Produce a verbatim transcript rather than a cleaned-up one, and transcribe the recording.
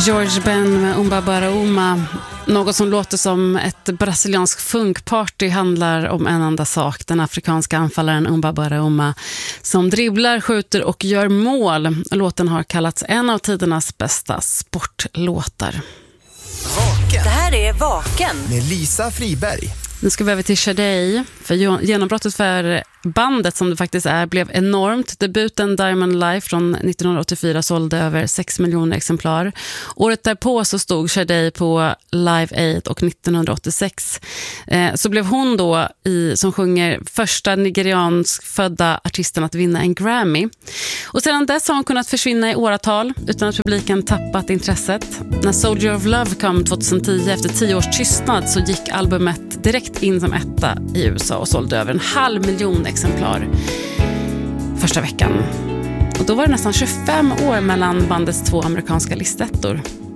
George Ben med Umba Bara Uma. Något som låter som ett brasiliansk funkparty handlar om en enda sak. Den afrikanska anfallaren Umba Bara Uma som dribblar, skjuter och gör mål. Låten har kallats en av tidernas bästa sportlåtar. Vaken. Det här är Vaken med Lisa Friberg. Nu ska vi över till Sade, för genombrottet för bandet som det faktiskt är blev enormt. Debuten Diamond Life från nittonhundraåttiofyra sålde över sex miljoner exemplar. Året därpå så stod Sade på Live Aid och nittonhundraåttiosex eh, så blev hon då i, som sjunger första nigeriansk födda artisten att vinna en Grammy. Och sedan dess har hon kunnat försvinna i åratal utan att publiken tappat intresset. När Soldier of Love kom tjugohundratio efter tio års tystnad så gick albumet direkt in som etta i U S A och sålde över en halv miljon exemplar första veckan. Och då var det nästan tjugofem år mellan bandets två amerikanska listettor.